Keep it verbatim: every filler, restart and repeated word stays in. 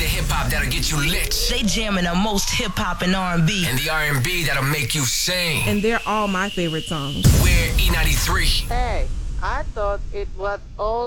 the hip-hop that'll get you lit. They jamming the most hip-hop and R and B. And the R and B that'll make you sing. And they're all my favorite songs. We're E ninety-three. Hey, I thought it was all